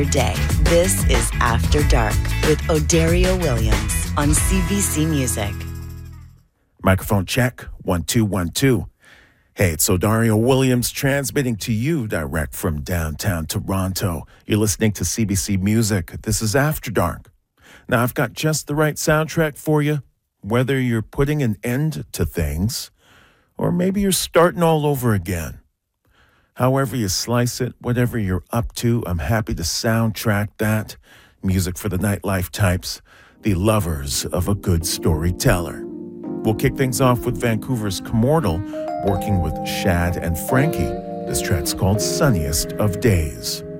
Day. This is After Dark with Odario Williams on CBC Music. Microphone check, 1 2 1 2. Hey, it's Odario Williams transmitting to you direct from downtown Toronto. You're listening to CBC Music. This is After Dark. Now, I've got just the right soundtrack for you, whether you're putting an end to things or maybe you're starting all over again. However you slice it, whatever you're up to, I'm happy to soundtrack that. Music for the nightlife types, the lovers of a good storyteller. We'll kick things off with Vancouver's Commortal, working with Shad and Frankie. This track's called Sunniest of Days.